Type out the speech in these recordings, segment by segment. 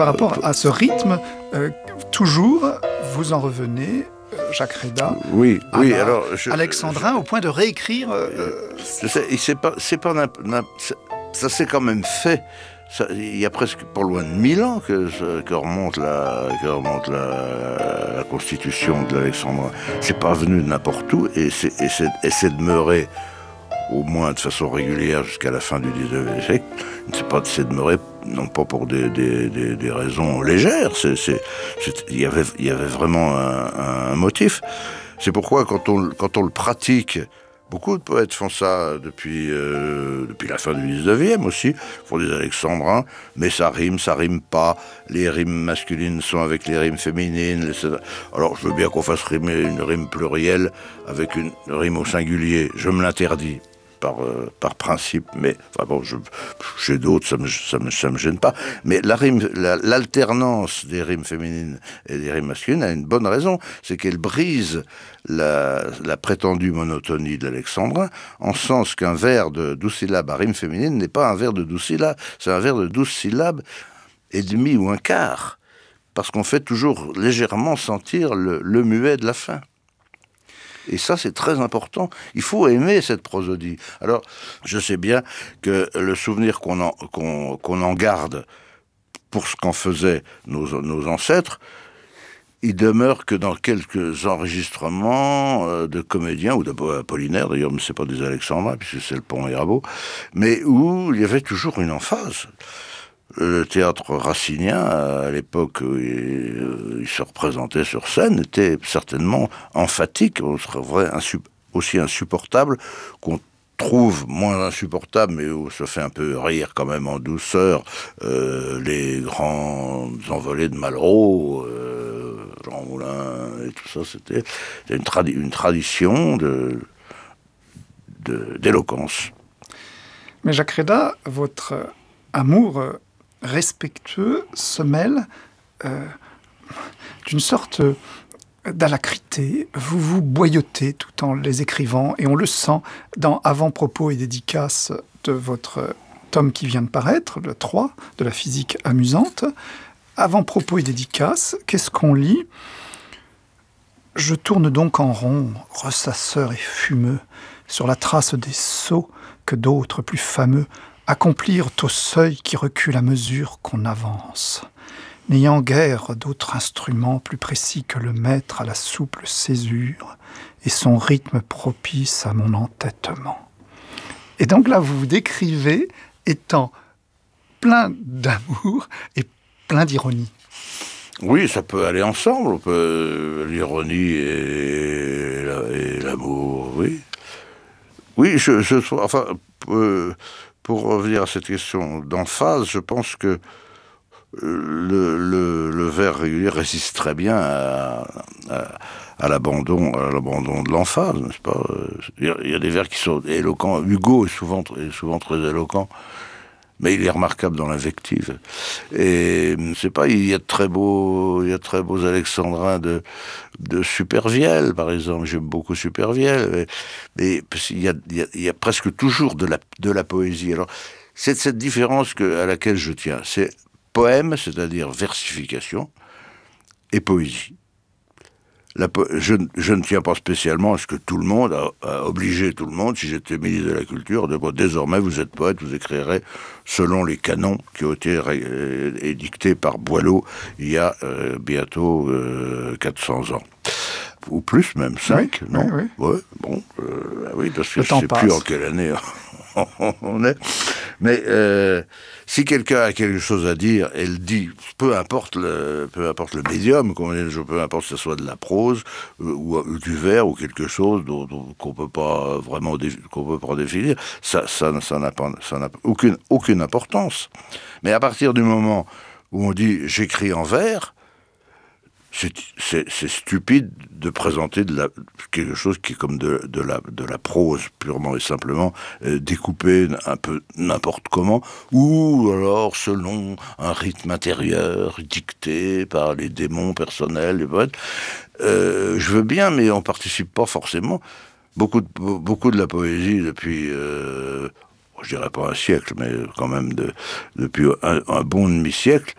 par rapport à ce rythme, toujours, vous en revenez, Jacques Reda, alors, alexandrin, au point de réécrire... Je sais, ça s'est quand même fait. Il y a presque pas loin de 1000 ans que remonte la constitution de l'alexandrin. C'est pas venu de n'importe où, et c'est demeuré au moins de façon régulière jusqu'à la fin du 19e siècle. C'est demeuré non pas pour des raisons légères, il y avait vraiment un motif. C'est pourquoi quand on le pratique, beaucoup de poètes font ça depuis la fin du 19e aussi, font des alexandrins, mais ça rime pas, les rimes masculines sont avec les rimes féminines, etc. Alors je veux bien qu'on fasse rimer une rime plurielle avec une rime au singulier, je me l'interdis. Par principe, mais enfin bon, chez d'autres, ça me gêne pas. Mais l'alternance des rimes féminines et des rimes masculines a une bonne raison, c'est qu'elle brise la prétendue monotonie de l'alexandrin, en sens qu'un vers de 12 syllabes à rime féminine n'est pas un vers de 12 syllabes, c'est un vers de 12 syllabes et demi ou un quart, parce qu'on fait toujours légèrement sentir le muet de la fin. Et ça, c'est très important. Il faut aimer cette prosodie. Alors, je sais bien que le souvenir qu'on en garde pour ce qu'en faisaient nos ancêtres, il demeure que dans quelques enregistrements de comédiens, ou d'Apollinaire d'ailleurs, mais c'est pas des alexandrins, puisque c'est le Pont Mirabeau, mais où il y avait toujours une emphase. Le théâtre racinien, à l'époque où il se représentait sur scène, était certainement emphatique, on serait aussi insupportable qu'on trouve moins insupportable, mais où ça fait un peu rire quand même en douceur, les grands envolées de Malraux, Jean Moulin et tout ça, c'était une tradition d'éloquence. Mais Jacques Reda, votre amour respectueux se mêle d'une sorte d'alacrité. Vous vous boyauttez tout en les écrivant, et on le sent dans Avant-propos et dédicaces de votre tome qui vient de paraître, le 3, de la physique amusante. Avant-propos et dédicaces, qu'est-ce qu'on lit ? Je tourne donc en rond, ressasseur et fumeux, sur la trace des sauts que d'autres plus fameux accomplirent au seuil qui recule à mesure qu'on avance, n'ayant guère d'autre instrument plus précis que le maître à la souple césure et son rythme propice à mon entêtement. Et donc là, vous vous décrivez étant plein d'amour et plein d'ironie. Oui, ça peut aller ensemble, l'ironie et l'amour, oui. Oui, pour revenir à cette question d'emphase, je pense que le vers régulier résiste très bien à l'abandon de l'emphase, n'est-ce pas ? Il y a des vers qui sont éloquents. Hugo est souvent très éloquent, mais il est remarquable dans l'invective. Et c'est pas, il y a de très beaux alexandrins de Supervielle, par exemple. J'aime beaucoup Supervielle, mais il y a presque toujours de la poésie. Alors, c'est cette différence à laquelle je tiens. C'est poème, c'est-à-dire versification, et poésie. Je ne tiens pas spécialement à ce que tout le monde a obligé tout le monde, si j'étais ministre de la Culture, de dire désormais vous êtes poète, vous écrirez selon les canons qui ont été édictés par Boileau il y a bientôt 400 ans. Ou plus même, 5, non ? Oui. Ouais, bon, oui, parce que je ne sais plus en quelle année on est. Mais si quelqu'un a quelque chose à dire, elle dit, peu importe le médium, peu importe que ce soit de la prose ou du vers ou quelque chose qu'on peut pas vraiment définir, ça n'a aucune importance. Mais à partir du moment où on dit j'écris en vers, c'est stupide de présenter quelque chose qui est comme de la prose purement et simplement découpée un peu n'importe comment, ou alors selon un rythme intérieur dicté par les démons personnels des poètes. Je veux bien, mais on participe pas forcément. Beaucoup de la poésie depuis je dirais pas un siècle, mais quand même depuis un bon demi-siècle,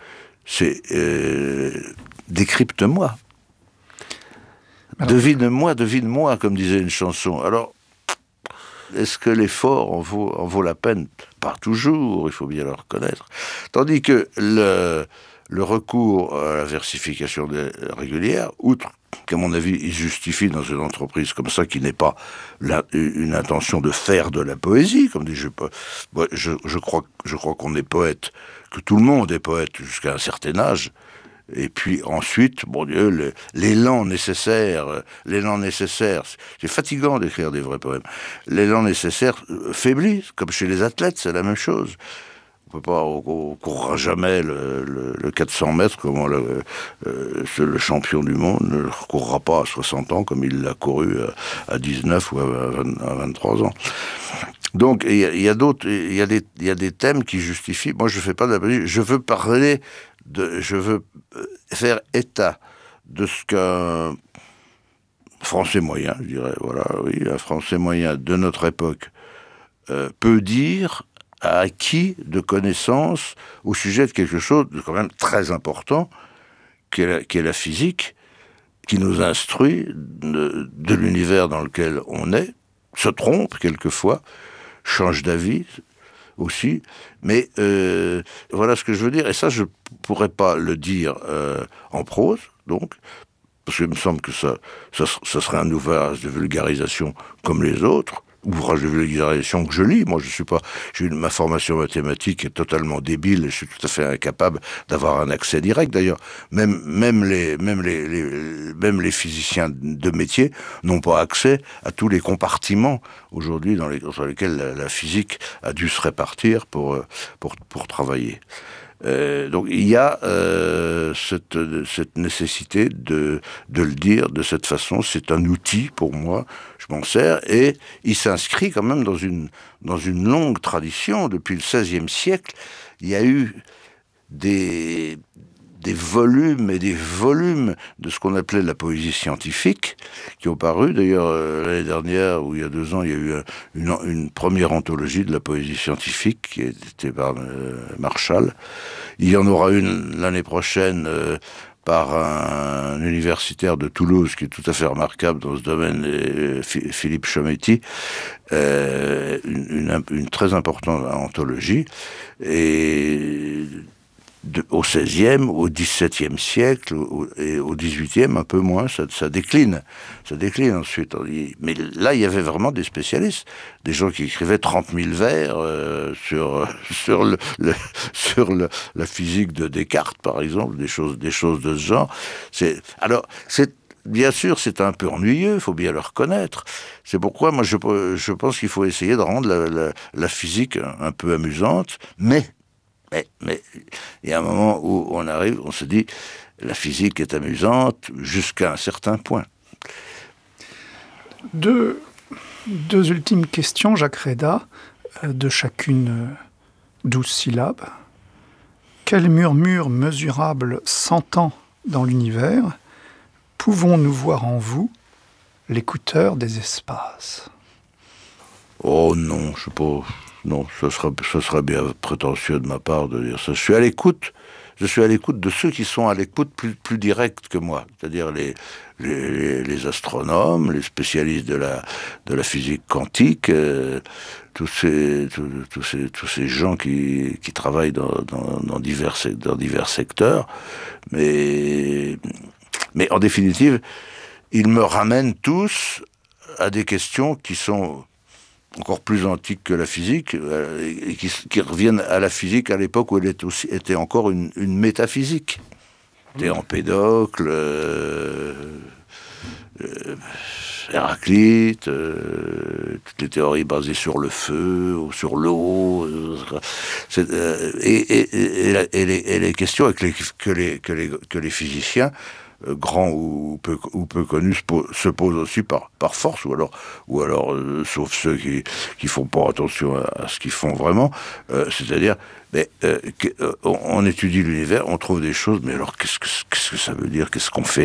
C'est décrypte-moi. Alors, Devine-moi, comme disait une chanson. Alors, est-ce que l'effort en vaut la peine? Pas toujours, il faut bien le reconnaître. Tandis que le recours à la versification régulière, outre qu'à mon avis, il justifie dans une entreprise comme ça, qui n'est pas une intention de faire de la poésie, comme dit je crois qu'on est poète, que tout le monde est poète jusqu'à un certain âge. Et puis ensuite, bon Dieu, l'élan nécessaire, c'est fatigant d'écrire des vrais poèmes. L'élan nécessaire faiblit, comme chez les athlètes, c'est la même chose. On courra jamais le 400 mètres comme le champion du monde ne courra pas à 60 ans comme il l'a couru à 19 ou à 23 ans. Donc il y a des thèmes qui justifient. Moi je fais pas de la poésie, je veux faire état de ce qu'un Français moyen, je dirais, un Français moyen de notre époque peut dire, a acquis de connaissances au sujet de quelque chose de quand même très important, qui est la physique, qui nous instruit de l'univers dans lequel on est, se trompe quelquefois, change d'avis aussi, mais voilà ce que je veux dire, et ça je pourrais pas le dire en prose, donc, parce qu'il me semble que ça serait un ouvrage de vulgarisation comme les autres, ouvrage de vulgarisation que je lis. Moi, ma formation mathématique est totalement débile et je suis tout à fait incapable d'avoir un accès direct. D'ailleurs, même les physiciens de métier n'ont pas accès à tous les compartiments aujourd'hui dans lesquels la physique a dû se répartir pour travailler. Donc il y a cette nécessité de le dire de cette façon. C'est un outil pour moi, je m'en sers, et il s'inscrit quand même dans une longue tradition. Depuis le XVIe siècle, il y a eu des volumes et des volumes de ce qu'on appelait la poésie scientifique, qui ont paru. D'ailleurs, l'année dernière, ou il y a 2 ans, il y a eu une première anthologie de la poésie scientifique, qui était par Marshall. Il y en aura une l'année prochaine par un universitaire de Toulouse, qui est tout à fait remarquable dans ce domaine, Philippe Chometti, une très importante anthologie. Et au XVIe, au XVIIe siècle, et au XVIIIe, un peu moins, ça décline. Ça décline ensuite. Mais là, il y avait vraiment des spécialistes, des gens qui écrivaient 30 000 vers sur la physique de Descartes, par exemple, des choses de ce genre. Bien sûr, c'est un peu ennuyeux, il faut bien le reconnaître. C'est pourquoi, moi, je pense qu'il faut essayer de rendre la physique un peu amusante, mais il y a un moment où on se dit, la physique est amusante jusqu'à un certain point. Deux ultimes questions, Jacques Réda, de chacune 12 syllabes. Quel murmure mesurable s'entend dans l'univers? Pouvons-nous voir en vous l'écouteur des espaces? Oh non, je sais pas. Non, ce serait bien prétentieux de ma part de dire ça. Je suis à l'écoute de ceux qui sont à l'écoute plus directe que moi, c'est-à-dire les astronomes, les spécialistes de la physique quantique, tous ces gens qui travaillent dans divers secteurs, mais en définitive, ils me ramènent tous à des questions qui sont encore plus antiques que la physique, et qui reviennent à la physique à l'époque où elle était encore une métaphysique. C'était Empédocle, Héraclite, toutes les théories basées sur le feu, ou sur l'eau, et les questions que les physiciens, grands ou peu connus, se posent aussi par force, ou alors sauf ceux qui font pas attention à ce qu'ils font vraiment, c'est-à-dire, on étudie l'univers, on trouve des choses, mais alors qu'est-ce que ça veut dire, qu'est-ce qu'on fait